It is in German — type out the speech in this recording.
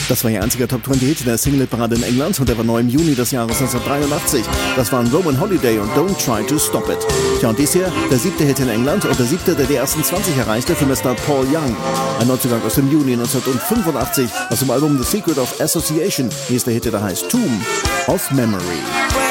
Das war ihr einziger Top-20-Hit in der Single-Parade in England und der war neu im Juni des Jahres 1983. Das waren Roman Holiday und Don't Try to Stop It. Tja, und dies hier, der 7. Hit in England und der 7., der die ersten 20 erreichte für Mr. Paul Young. Ein Neuzugang aus dem Juni 1985 aus dem Album The Secret of Association. Hier ist der Hit, der heißt Tomb of Memory.